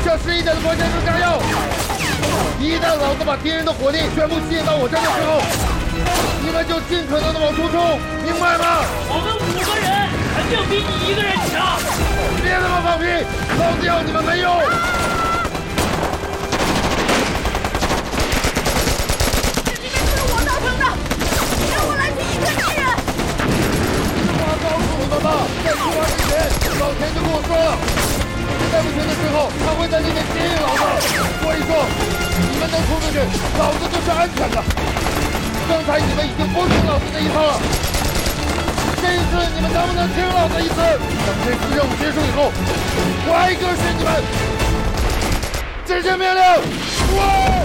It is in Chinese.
这是一点的关键，就加油！一旦老子把敌人的火力全部吸引到我这的时候，你们就尽可能的往出冲，明白吗？ 我们5个人肯定比你1个人强。 别他妈放屁，老子要你们没用！ 这里面是我造成的，让我来替你看敌人。 话告诉你们吧，在出发之前，老田就跟我说了，在不行的时候，他会在里面接应老子。所以说，你们能冲出去，老子就是安全的。刚才你们已经不听老子这一套了，这一次你们能不能听老子一次？等这次任务结束以后，我挨个训你们。执行命令，哇！